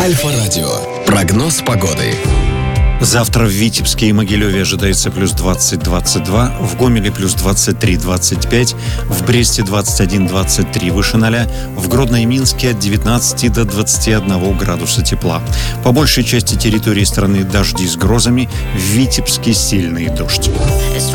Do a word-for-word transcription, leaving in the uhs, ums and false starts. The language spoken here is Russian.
Альфа-радио. Прогноз погоды. Завтра в Витебске и Могилеве ожидается плюс двадцать - двадцать два, в Гомеле плюс двадцать три - двадцать пять, в Бресте двадцать один - двадцать три выше ноля, в Гродно и Минске от девятнадцати до двадцати одного градуса тепла. По большей части территории страны дожди с грозами, в Витебске сильный дождь.